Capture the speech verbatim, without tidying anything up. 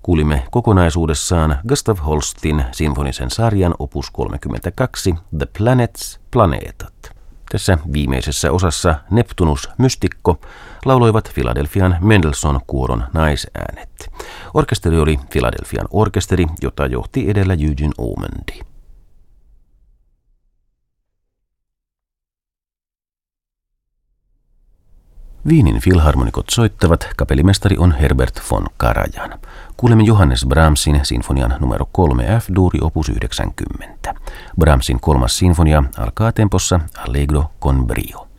Kuulimme kokonaisuudessaan Gustav Holstin sinfonisen sarjan opus kolmekymmentäkaksi The Planets, planeetat. Tässä viimeisessä osassa Neptunus Mystikko lauloivat Philadelphian Mendelssohn-kuoron naisäänet. Orkesteri oli Philadelphian orkesteri, jota johti edellä Eugene Ormandy. Wienin filharmonikot soittavat, kapellimestari on Herbert von Karajan. Kuulemme Johannes Brahmsin sinfonian numero kolme F-duuri opus yhdeksänkymmentä. Brahmsin kolmas sinfonia alkaa tempossa Allegro con brio.